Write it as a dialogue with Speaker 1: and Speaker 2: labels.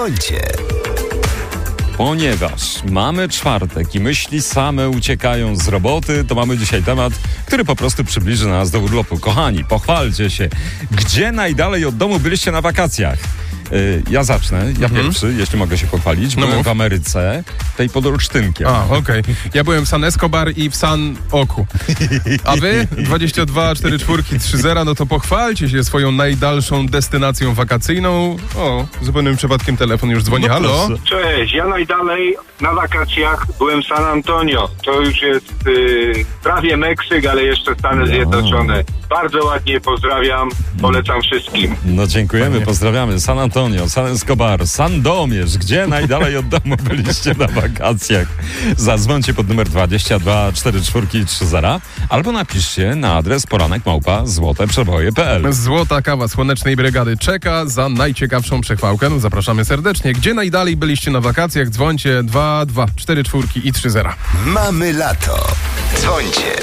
Speaker 1: Dzwońcie.
Speaker 2: Ponieważ mamy czwartek i myśli same uciekają z roboty, to mamy dzisiaj temat, który po prostu przybliży nas do urlopu. Kochani, pochwalcie się. Gdzie najdalej od domu byliście na wakacjach? Ja zacznę, pierwszy, jeśli mogę się pochwalić. Byłem w Ameryce, tej pod Olsztynkiem.
Speaker 3: Okej. Ja byłem w San Escobar i w San Oku. A wy? 22 44 30, no to pochwalcie się swoją najdalszą destynacją wakacyjną. O, zupełnym przypadkiem telefon już dzwoni. Halo?
Speaker 4: Cześć, ja najdalej na wakacjach byłem w San Antonio. To już jest prawie Meksyk, ale jeszcze Stany Zjednoczone. Bardzo ładnie, pozdrawiam, polecam wszystkim.
Speaker 2: No dziękujemy, pozdrawiamy. San Antonio, San Escobar, Sandomierz. Gdzie najdalej od domu byliście na wakacjach? Zadzwońcie pod numer 22 44 30 albo napiszcie na adres poranek@złoteprzeboje.pl.
Speaker 3: Złota kawa Słonecznej Brygady czeka za najciekawszą przechwałkę. No, zapraszamy serdecznie. Gdzie najdalej byliście na wakacjach? Dzwońcie 22 44 i 30.
Speaker 1: Mamy lato. Dzwońcie.